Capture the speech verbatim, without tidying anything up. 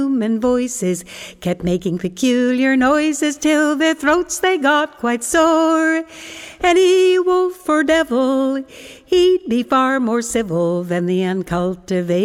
human voices kept making peculiar noises till their throats they got quite sore. Any wolf or devil, he'd be far more civil than the uncultivated.